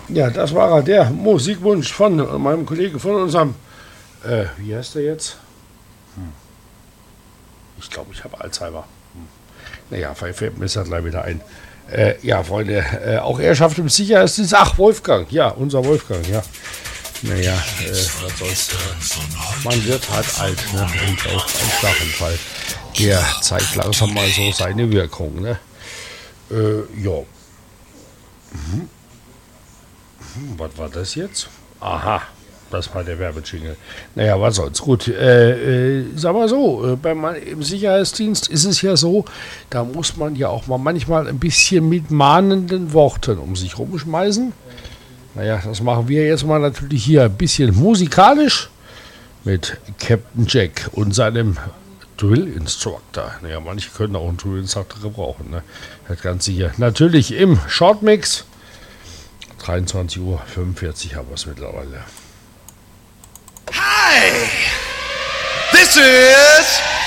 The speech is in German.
Ja, das war der Musikwunsch von meinem Kollegen, von unserem, wie heißt der jetzt? Ich glaube, ich habe Alzheimer. Naja, fällt mir das ja gleich wieder ein. Ja, Freunde, auch er schafft im Sicherheitsdienst. Ach, Wolfgang, ja, unser Wolfgang, ja. Naja, was soll's. Man wird halt alt, ne? Und auch ein Schlaganfall. Der zeigt langsam mal so seine Wirkung, ne? Ja. Was war das jetzt? Aha, das war der Werbejingle. Naja, was soll's. Gut, sag mal so, im Sicherheitsdienst ist es ja so, da muss man ja auch mal manchmal ein bisschen mit mahnenden Worten um sich rumschmeißen. Naja, das machen wir jetzt mal natürlich hier ein bisschen musikalisch mit Captain Jack und seinem Drill Instructor. Naja, manche können auch einen Drill Instructor gebrauchen, ne? Das Ganze hier natürlich im Shortmix. 23:45 Uhr haben wir es mittlerweile. Hi! This is